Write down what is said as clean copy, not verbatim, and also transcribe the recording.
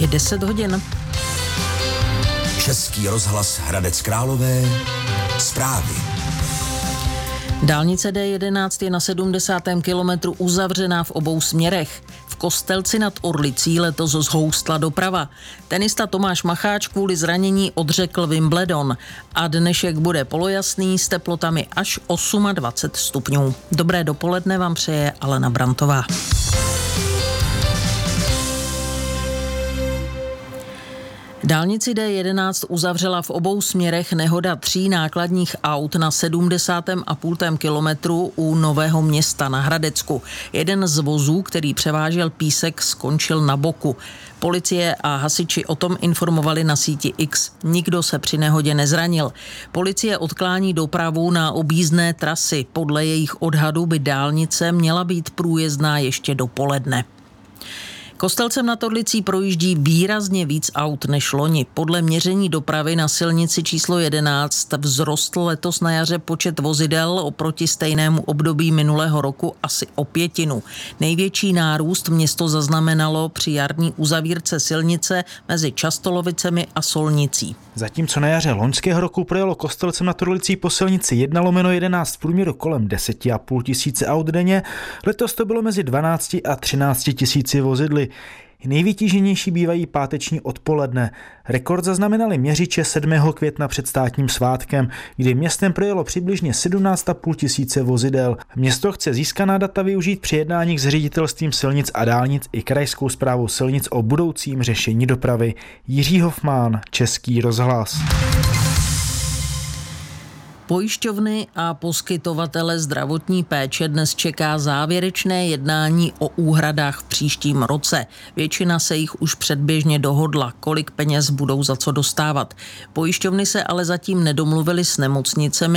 Je 10 hodin. Český rozhlas Hradec Králové. Zprávy. Dálnice D11 je na 70. kilometru uzavřená v obou směrech. V Kostelci nad Orlicí letos zhoustla doprava. Tenista Tomáš Macháč kvůli zranění odřekl Wimbledon a dnešek bude polojasný s teplotami až 28 stupňů. Dobré dopoledne vám přeje Alena Brantová. Dálnici D11 uzavřela v obou směrech nehoda 3 nákladních aut na 70,5 kilometru u Nového Města na Hradecku. Jeden z vozů, který převážel písek, skončil na boku. Policie a hasiči o tom informovali na síti X. Nikdo se při nehodě nezranil. Policie odklání dopravu na objízdné trasy. Podle jejich odhadu by dálnice měla být průjezdná ještě dopoledne. Kostelcem nad Orlicí projíždí výrazně víc aut než loni. Podle měření dopravy na silnici číslo 11 vzrostl letos na jaře počet vozidel oproti stejnému období minulého roku asi o 1/5. Největší nárůst město zaznamenalo při jarní uzavírce silnice mezi Častolovicemi a Solnicí. Zatímco na jaře loňského roku projelo Kostelcem nad Orlicí po silnici 1/11 v průměru kolem 10,5 tisíce aut denně, letos to bylo mezi 12 a 13 tisíci vozidly. Nejvytíženější bývají páteční odpoledne. Rekord zaznamenali měřiče 7. května před státním svátkem, kdy městem projelo přibližně 17,5 tisíce vozidel. Město chce získaná data využít při jednáních s ředitelstvím silnic a dálnic i krajskou správou silnic o budoucím řešení dopravy. Jiří Hofmán, Český rozhlas. Pojišťovny a poskytovatele zdravotní péče dnes čeká závěrečné jednání o úhradách v příštím roce. Většina se jich už předběžně dohodla, kolik peněz budou za co dostávat. Pojišťovny se ale zatím nedomluvily s nemocnicemi,